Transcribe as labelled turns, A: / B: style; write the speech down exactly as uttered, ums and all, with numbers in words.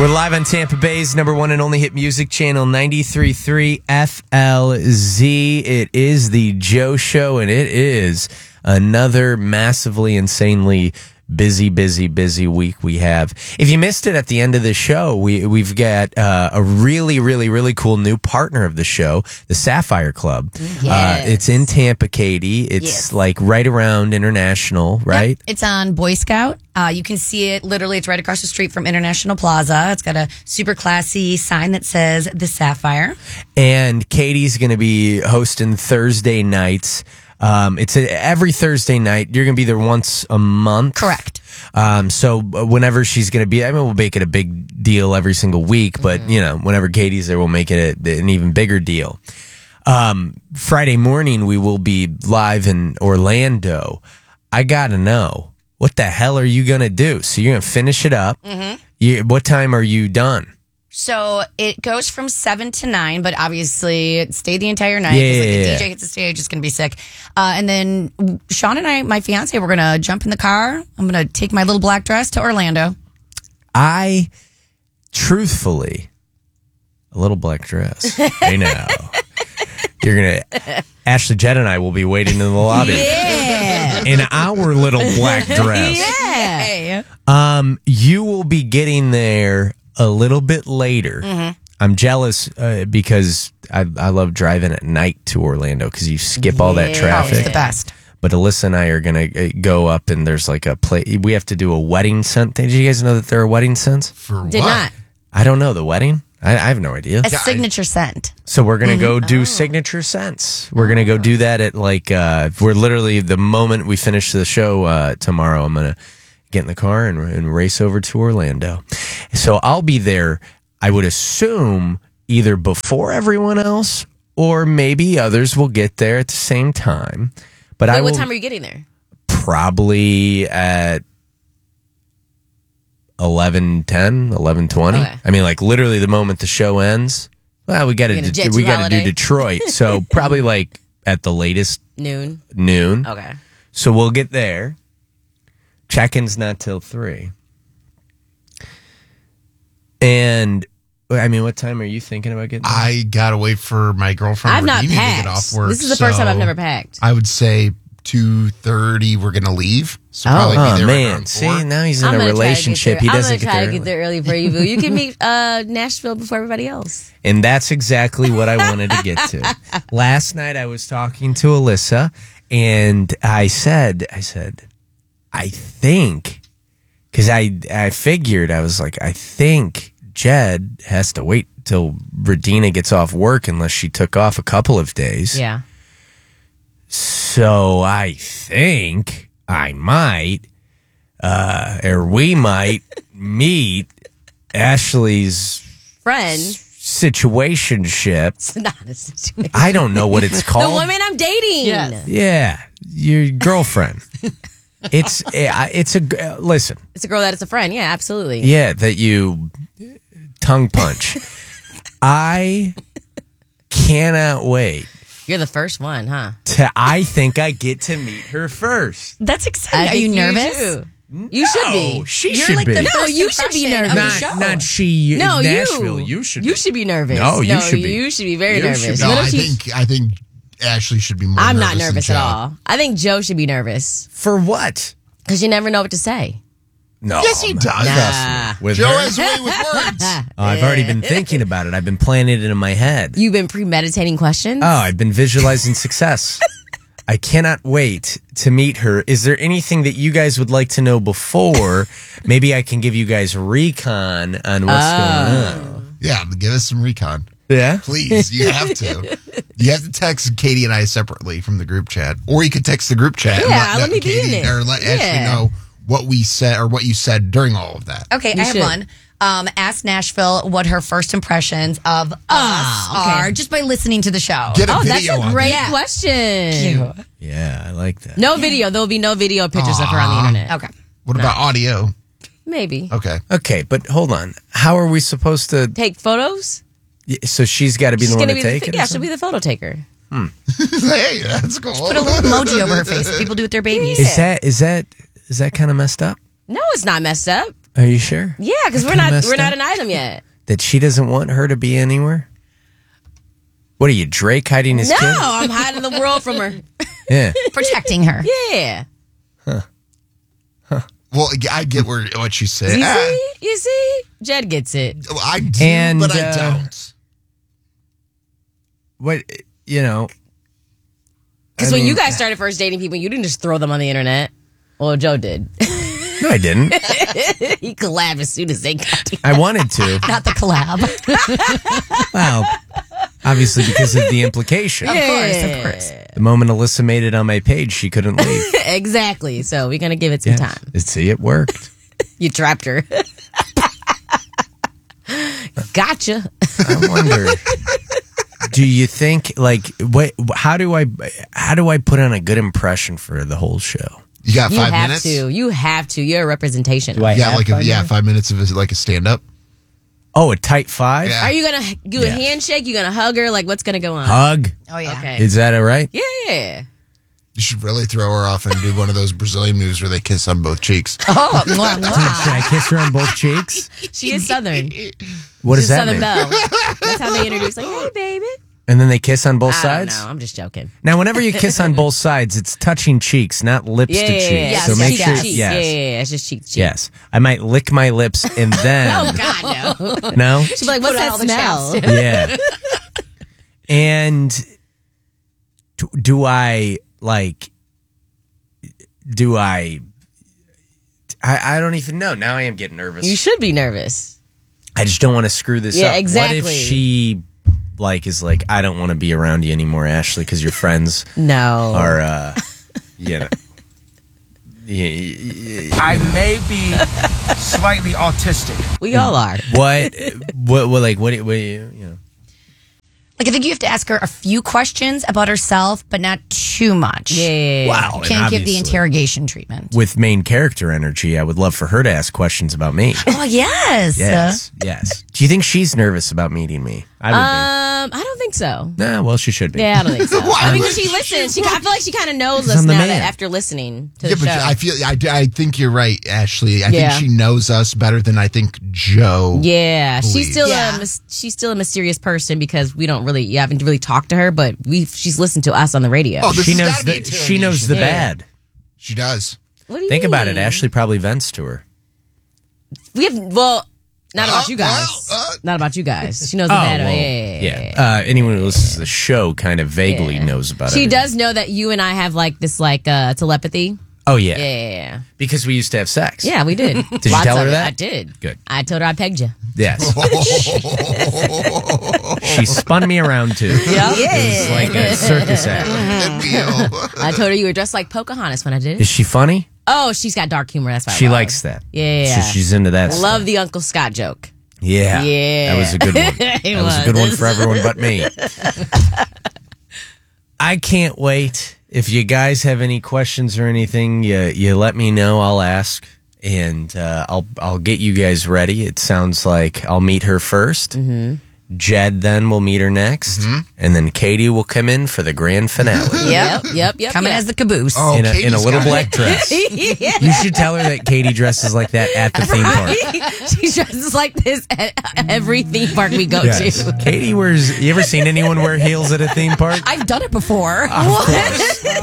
A: We're live on Tampa Bay's number one and only hit music channel, ninety-three point three F L Z. It is the Joe Show, and it is another massively, insanely busy, busy, busy week we have. If you missed it at the end of the show, we, we've got uh, a really, really, really cool new partner of the show, the Sapphire Club.
B: Yes.
A: Uh, it's in Tampa, Katie. It's
B: yes.
A: like right around International, right?
B: Yep. It's on Boy Scout. Uh, you can see it literally. It's right across the street from International Plaza. It's got a super classy sign that says the Sapphire.
A: And Katie's going to be hosting Thursday nights. Um, it's a, every Thursday night. You're going to be there once a month.
B: Correct.
A: Um, so whenever she's going to be, I mean, we'll make it a big deal every single week, but mm-hmm. you know, whenever Katie's there, we'll make it a, an even bigger deal. Um, Friday morning, we will be live in Orlando. I got to know, what the hell are you going to do? So you're going to finish it up. Mm-hmm. You, what time are you done?
B: So it goes from seven to nine, but obviously stay the entire night.
A: Yeah,
B: like
A: yeah,
B: the
A: yeah.
B: D J hits the stage, it's going to be sick. Uh, and then Sean and I, my fiance, we're going to jump in the car. I'm going to take my little black dress to Orlando.
A: I, truthfully, a little black dress. I know. You're going to, Ashley, Jed, and I will be waiting in the lobby.
B: Yeah.
A: In our little black dress.
B: Yeah.
A: Um, you will be getting there a little bit later. Mm-hmm. I'm jealous uh, because I, I love driving at night to Orlando because you skip all that
B: Yeah.
A: traffic.
B: Oh, it's the best.
A: But Alyssa and I are going to go up and there's like a play. We have to do a wedding scent. Did you guys know that there are wedding scents?
C: For
B: Did
C: what?
B: not.
A: I don't know. The wedding? I, I have no idea.
B: A signature scent.
A: So we're going to go do
B: Oh.
A: signature scents. We're going to go do that at like, uh, we're literally the moment we finish the show uh, tomorrow, I'm going to get in the car and, and race over to Orlando. So I'll be there, I would assume, either before everyone else or maybe others will get there at the same time. But
D: Wait,
A: I
D: what
A: will
D: time are you getting there?
A: probably at eleven ten, eleven twenty.
D: Okay.
A: I mean, like literally the moment the show ends. Well, we got
D: You're gonna
A: to
D: jet
A: we
D: to
A: got to do
D: Holiday?
A: Detroit, so probably like at the latest
D: Noon.
A: noon.
D: Okay.
A: So we'll get there. Check-in's not till three. And I mean, what time are you thinking about getting there?
C: I gotta wait for my girlfriend.
D: I've not
C: Regina to
D: packed.
C: get off work.
D: This is the first time
C: so
D: I've never packed.
C: I would say two thirty. We're gonna leave. So
D: Oh.
C: probably be
A: Oh
C: there
A: man,
C: around
A: see,
C: four.
A: now he's in
D: I'm
A: a
D: gonna try to get
A: relationship.
D: there-
A: He
D: I'm
A: doesn't
D: gonna
A: get
D: try
A: there
D: to get
A: early.
D: there early for you, boo. You can meet uh, Nashville before everybody else.
A: And that's exactly what I wanted to get to. Last night I was talking to Alyssa and I said, I said, I think, because I, I figured, I was like, I think Jed has to wait till Regina gets off work unless she took off a couple of days.
D: Yeah.
A: So I think I might, uh, or we might meet Ashley's
D: Friend.
A: situationship.
D: It's not a situation.
A: I don't know what it's
D: The
A: called.
D: woman I'm dating.
B: Yes.
A: Yeah, your girlfriend. It's it's a uh, listen.
D: It's a girl that is a friend. Yeah, absolutely.
A: Yeah, that you tongue punch. I cannot wait
D: You're the first one, huh?
A: to. I think I get to meet her first.
B: That's
D: I
B: exciting. Are
D: think
B: you nervous?
D: too. You should be.
A: No, she
B: You're
A: should
B: like
A: be.
B: the
D: No,
B: first
D: you should be
B: impression
D: nervous.
B: of the
A: not
B: show.
A: not she.
D: No,
A: Nashville.
D: you.
A: You should.
D: You
A: be.
D: should be nervous.
A: No, you should be.
D: You should be very
A: You
D: nervous.
A: should be.
C: No,
D: What if
C: I
D: she-
C: think I think Ashley should be more.
D: I'm
C: nervous
D: not
C: than
D: nervous
C: Joe.
D: at all. I think Joe should be nervous
A: For what?
D: because you never know what to say.
A: No.
C: Yes, he does.
A: Trust
D: Nah.
A: me. With
C: Joe
A: her,
C: has way with words.
A: oh, I've already been thinking about it. I've been planning it in my head.
D: You've been premeditating questions.
A: Oh, I've been visualizing success. I cannot wait to meet her. Is there anything that you guys would like to know before? Maybe I can give you guys recon on what's
D: Oh.
A: going on.
C: Yeah, give us some recon,
A: Yeah?
C: please. You have to. You have to text Katie and I separately from the group chat, or you could text the group chat. and
D: Yeah, let me be
C: Katie,
D: in it.
C: or let Ashley
D: Yeah.
C: know what we said or what you said during all of that.
B: Okay,
D: You
B: I have
D: should.
B: one. Um, ask Nashville what her first impressions of us
D: okay.
B: are just by listening to the show.
C: Get a
D: Oh, that's
C: video
D: a
C: on
D: great
C: that.
D: question.
A: Yeah, I like that.
D: No video. There will be no video pictures of her on the internet.
B: Okay.
C: What about audio?
D: Maybe.
C: Okay.
A: Okay, but hold on. How are we supposed to?
D: Take photos.
A: So she's got to be
D: She's
A: the one
D: gonna
A: to
D: be
A: take
D: the,
A: it? or
D: yeah, she'll
A: something?
D: be the photo taker.
C: Hey, that's cool.
B: Put a little emoji over her face. People do with their babies.
A: Is that is that is that kind of messed up?
D: No, it's not messed up.
A: Are you sure?
D: Yeah, because
A: I
D: we're
A: kinda
D: not
A: messed
D: we're not
A: up.
D: an item yet.
A: That she doesn't want her to be anywhere? What are you, Drake hiding his
D: No,
A: kid?
D: I'm hiding the world from her.
A: Yeah.
B: Protecting her.
D: Yeah.
C: Well, I get where what she's saying.
D: You
C: Ah,
D: see? You see? Jed gets it.
C: I do,
A: And,
C: but I
A: uh,
C: don't.
A: What, you know.
D: Because
A: I
D: when you
A: mean-
D: guys started first dating people, you didn't just throw them on the internet. Well, Joe did.
A: No, I didn't.
D: He collabed as soon as they got together.
A: I wanted to.
B: Not the collab.
A: Well, obviously because of the implication.
B: Of course, of course.
A: The moment Alyssa made it on my page, she couldn't leave.
D: Exactly. So we're going to give it some
A: Yes.
D: time.
A: See, it worked.
D: You trapped her. Gotcha.
A: I wonder. Do you think like what? How do I? How do I put on a good impression for the whole show?
C: You got
D: You
C: five
D: have
C: minutes.
D: to. You have to. You're a representation.
A: Do I
C: Yeah,
A: have
C: like a,
A: five
C: yeah,
A: minutes?
C: five minutes of a, like a stand up.
A: Oh, a tight five.
C: Yeah.
D: Are you going to do a
A: Yeah.
D: handshake? You going to hug her? Like, what's going to go on?
A: Hug.
B: Oh, yeah.
D: Okay.
A: Is that all right?
D: Yeah.
C: You should really throw her off and do one of those Brazilian moves where they kiss on both cheeks.
B: Oh, mwah, mwah.
A: Should I kiss her on both cheeks?
D: She is Southern.
A: What does
D: She's
A: that
D: Southern
A: mean?
D: Belle. That's how they introduce. Like, hey, baby.
A: And then they kiss on both
D: I
A: sides.
D: don't know. I'm just joking.
A: Now, whenever you kiss on both sides, it's touching cheeks, not lips
D: Yeah,
A: to
D: yeah,
A: cheeks.
D: yeah, yeah.
A: So
D: Yes,
A: make
D: cheek
A: sure.
D: to cheek.
A: Yes.
D: Yeah, yeah, yeah. It's just cheek to cheek.
A: Yes. I might lick my lips and then.
D: Oh, God, no.
A: No.
D: She'd be like, what's
B: Put on
D: that
B: all the
D: smell?
B: chapstick.
A: Yeah. And do, do I like? Do I, I? I don't even know. Now I am getting nervous.
D: You should be nervous.
A: I just don't want to screw this
D: Yeah,
A: up. What
D: exactly.
A: if she, like, is like, I don't want to be around you anymore, Ashley, because your friends
D: No.
A: are, uh, you know. Yeah, yeah, yeah.
E: I may be slightly autistic.
D: We all are.
A: What? What? What? Like, what? do you- What? do you, you know?
B: Like, I think you have to ask her a few questions about herself, but not too much.
D: Yeah.
A: Wow.
B: You
A: and
B: can't give the
A: obviously,
B: interrogation treatment.
A: with main character energy, I would love for her to ask questions about me.
B: Oh, yes.
A: Yes, yes. Do you think she's nervous about meeting me? I would
D: Um, I don't think so.
A: be. Nah, well, she should be.
D: Yeah, I don't think so.
C: Why
D: I mean,
C: would
D: 'cause she listens. She, I feel like she kind of knows
A: She's
D: us
A: on the
D: now
A: man.
D: that after listening to
C: Yeah,
D: the
C: but
D: show.
C: I feel I, I think you're right, Ashley. I
D: Yeah.
C: think she knows us better than I think Joe.
D: yeah, she's
C: Believe.
D: still
B: Yeah.
D: a mys- she's still a mysterious person because we don't really you haven't really talked to her, but we she's listened to us on the radio.
C: Oh, this
A: She
C: has
A: knows
C: gotta be
A: the she knows the
C: interrogation.
A: bad.
C: She does.
D: What do you
A: Think about it.
D: mean?
A: Ashley probably vents to her.
D: We have well, not about
C: Uh,
D: you guys.
C: well, uh,
D: not about you guys. She knows the bad.
A: well,
D: yeah, yeah, yeah,
A: yeah. Uh, anyone who listens to the show kind of vaguely
D: Yeah.
A: knows about it.
D: She does know that you and I have like this like uh, telepathy.
A: Oh yeah.
D: Yeah, yeah, yeah.
A: Because we used to have sex.
D: Yeah, we did.
A: Did you
D: Lots
A: tell
D: of
A: her
D: it.
A: that?
D: I did.
A: Good.
D: I told her I pegged you.
A: Yes. She spun me around too.
D: Yeah.
A: It was like a circus act.
D: I told her you were dressed like Pocahontas when I did it.
A: Is she funny?
D: Oh, she's got dark humor. That's why I
A: She
D: love
A: likes
D: her.
A: that.
D: Yeah, yeah, yeah.
A: So she's into that.
D: Love
A: stuff.
D: the Uncle Scott joke.
A: Yeah.
D: Yeah.
A: That was a good one.
D: It
A: That was a good
D: was.
A: one for everyone but me. I can't wait. If you guys have any questions or anything, you you let me know. I'll ask, and uh, I'll I'll get you guys ready. It sounds like I'll meet her 1st
D: Mm-hmm.
A: Jed then will meet her next, and then Katie will come in for the grand finale.
D: Yep, yep, yep.
B: Coming
D: yep.
B: as the caboose.
C: Oh,
A: In a, in a
C: Katie's
A: little
C: got it.
A: black dress.
D: Yeah.
A: You should tell her that Katie dresses like that at the theme park.
D: She dresses like this at every theme park we go
A: Yes.
D: to.
A: Katie wears. You ever seen anyone wear heels at a theme park?
B: I've done it before.
A: Of course.